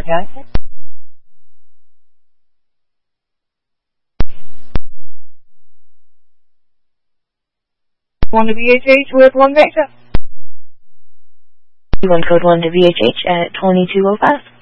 Okay. 1 to VHH with 1 Vector. Code 1 to VHH at 2205.